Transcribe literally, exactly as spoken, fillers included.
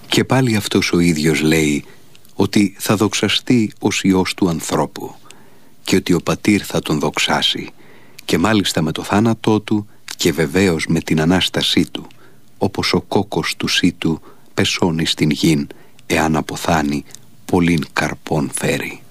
Και πάλι αυτός ο ίδιος λέει ότι θα δοξαστεί ως Υιός του ανθρώπου και ότι ο Πατήρ θα τον δοξάσει, και μάλιστα με το θάνατό του και βεβαίως με την Ανάστασή του, όπως ο κόκκος του σίτου πεσώνει στην γην, εάν αποθάνει πολλήν καρπών φέρει.